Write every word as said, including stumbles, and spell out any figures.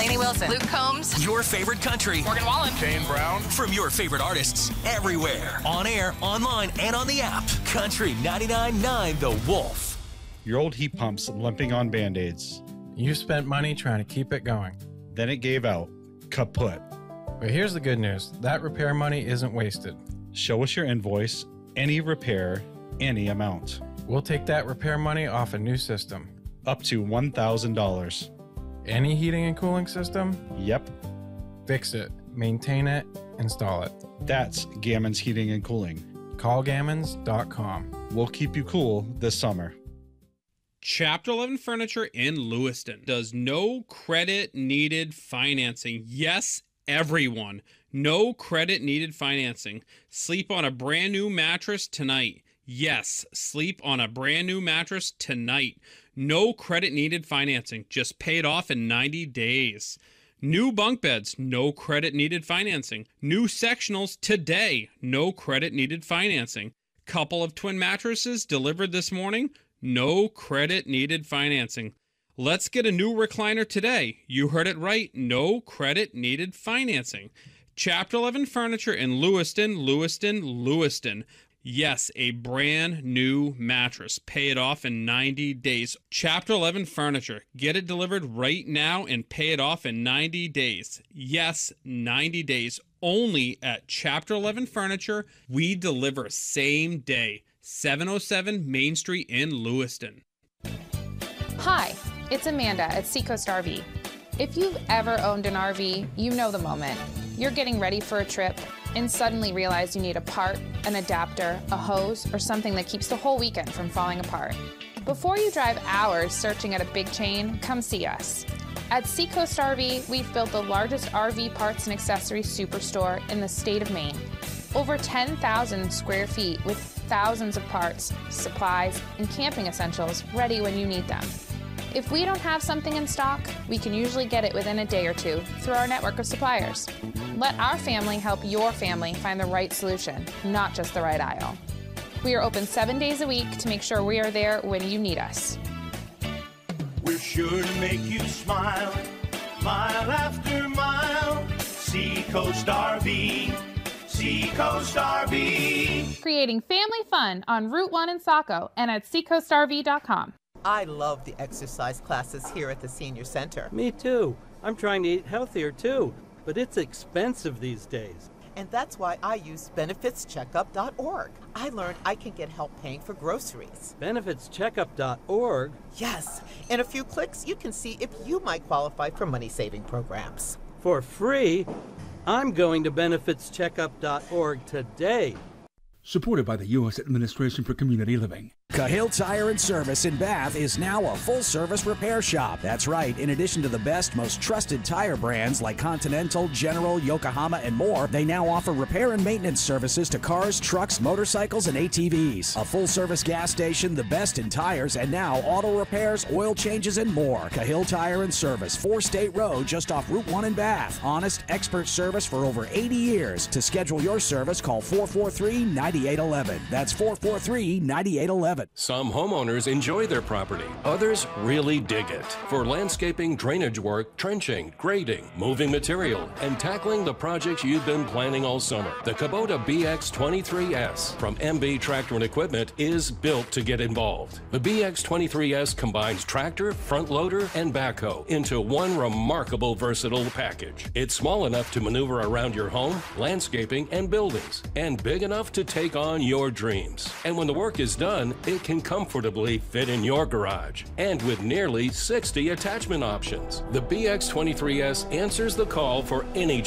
Lainey Wilson. Luke Combs. Your favorite country. Morgan Wallen. Kane Brown. From your favorite artists everywhere. On air, online, and on the app. Country ninety-nine point nine The Wolf. Your old heat pump's limping on Band-Aids. You spent money trying to keep it going. Then it gave out. Kaput. But here's the good news. That repair money isn't wasted. Show us your invoice, any repair, any amount. We'll take that repair money off a new system. Up to one thousand dollars. Any heating and cooling system? Yep. Fix it, maintain it, install it. That's Gammons Heating and Cooling. Call gammons dot com. We'll keep you cool this summer. Chapter eleven Furniture in Lewiston does no credit needed financing. Yes, everyone. No credit needed financing. Sleep on a brand new mattress tonight. Yes, sleep on a brand new mattress tonight. No credit needed financing. Just pay it off in ninety days. New bunk beds. No credit needed financing. New sectionals today. No credit needed financing. Couple of twin mattresses delivered this morning. No credit needed financing. Let's get a new recliner today. You heard it right. No credit needed financing. Chapter eleven Furniture in Lewiston, Lewiston, Lewiston. Yes, a brand new mattress. Pay it off in ninety days. Chapter eleven Furniture. Get it delivered right now and pay it off in ninety days. Yes, ninety days. Only at Chapter eleven Furniture. We deliver same day. seven oh seven Main Street in Lewiston. Hi, it's Amanda at Seacoast R V. If you've ever owned an R V, you know the moment. You're getting ready for a trip and suddenly realize you need a part, an adapter, a hose, or something that keeps the whole weekend from falling apart. Before you drive hours searching at a big chain, come see us. At Seacoast R V, we've built the largest R V parts and accessories superstore in the state of Maine. Over ten thousand square feet with thousands of parts, supplies, and camping essentials ready when you need them. If we don't have something in stock, we can usually get it within a day or two through our network of suppliers. Let our family help your family find the right solution, not just the right aisle. We are open seven days a week to make sure we are there when you need us. We're sure to make you smile, mile after mile. Seacoast R V, Seacoast R V. Creating family fun on Route one in Saco and at seacoast R V dot com. I love the exercise classes here at the Senior Center. Me too. I'm trying to eat healthier too, but it's expensive these days. And that's why I use benefits checkup dot org. I learned I can get help paying for groceries. benefits checkup dot org? Yes. In a few clicks, you can see if you might qualify for money-saving programs. For free? I'm going to benefits checkup dot org today. Supported by the U S Administration for Community Living. Cahill Tire and Service in Bath is now a full-service repair shop. That's right. In addition to the best, most trusted tire brands like Continental, General, Yokohama, and more, they now offer repair and maintenance services to cars, trucks, motorcycles, and A T Vs. A full-service gas station, the best in tires, and now auto repairs, oil changes, and more. Cahill Tire and Service, four State Road, just off Route one in Bath. Honest, expert service for over eighty years. To schedule your service, call four four three, nine eight one one. That's four four three, nine eight one one. Some homeowners enjoy their property. Others really dig it. For landscaping, drainage work, trenching, grading, moving material, and tackling the projects you've been planning all summer, the Kubota B X twenty-three S from M B Tractor and Equipment is built to get involved. The B X twenty-three S combines tractor, front loader, and backhoe into one remarkable versatile package. It's small enough to maneuver around your home, landscaping, and buildings, and big enough to take on your dreams. And when the work is done, it can comfortably fit in your garage. And with nearly sixty attachment options, the B X twenty-three S answers the call for any